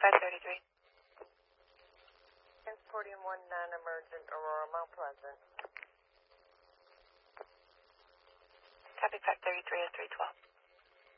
533. Transporting 1 non-emergent Aurora Mount Pleasant. Copy 533 is 312.